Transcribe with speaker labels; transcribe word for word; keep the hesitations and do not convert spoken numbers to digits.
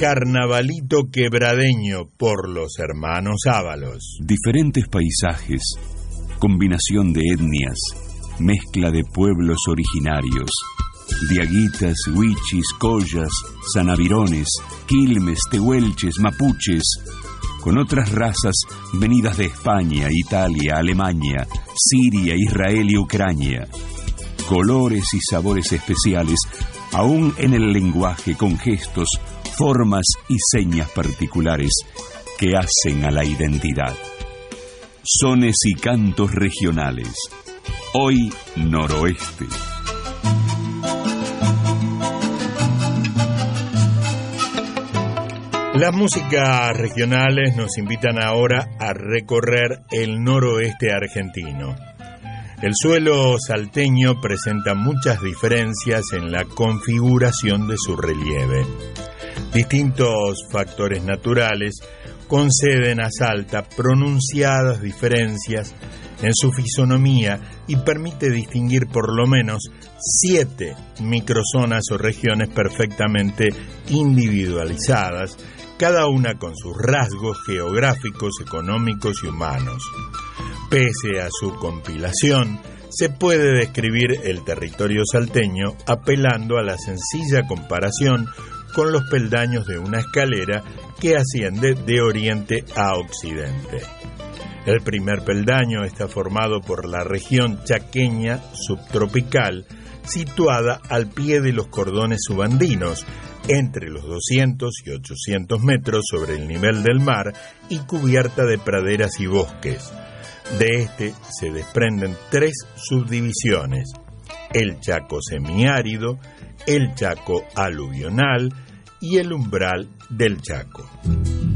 Speaker 1: Carnavalito quebradeño por los hermanos Ábalos.
Speaker 2: Diferentes paisajes, combinación de etnias, mezcla de pueblos originarios, diaguitas, huichis, collas, sanavirones, quilmes, tehuelches, mapuches, con otras razas venidas de España, Italia, Alemania, Siria, Israel y Ucrania. Colores y sabores especiales, aún en el lenguaje, con gestos, formas y señas particulares que hacen a la identidad. Sones y cantos regionales. Hoy Noroeste.
Speaker 1: Las músicas regionales nos invitan ahora a recorrer el noroeste argentino. El suelo salteño presenta muchas diferencias en la configuración de su relieve. Distintos factores naturales conceden a Salta pronunciadas diferencias en su fisonomía y permite distinguir por lo menos siete microzonas o regiones perfectamente individualizadas, cada una con sus rasgos geográficos, económicos y humanos. Pese a su compilación, se puede describir el territorio salteño apelando a la sencilla comparación con los peldaños de una escalera que asciende de oriente a occidente. El primer peldaño está formado por la región chaqueña subtropical, situada al pie de los cordones subandinos, entre los doscientos y ochocientos metros sobre el nivel del mar y cubierta de praderas y bosques. De este se desprenden tres subdivisiones: el Chaco semiárido, el Chaco aluvional y el umbral del Chaco.